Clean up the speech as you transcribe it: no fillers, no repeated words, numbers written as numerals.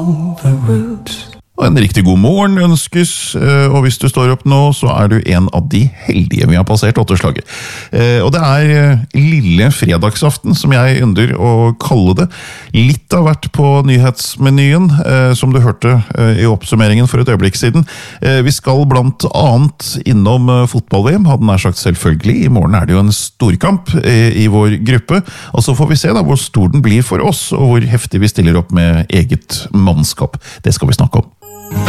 along the route. Og en riktig god morgen ønskes, og hvis du står opp nå, så er du en av de heldige vi har passert 8-slaget. Og det er lille fredagsaften, som jeg ynder å kalle det. Litt har vært på nyhetsmenyen, som du hørte i oppsummeringen for et øyeblikk siden. Vi skal blant annet innom fotball-VM, hadde nær sagt selvfølgelig. I morgen er det jo en storkamp i vår gruppe, og så får vi se da hvor stor den blir for oss, og hvor heftig vi stiller opp med eget mannskap. Det skal vi snakke om.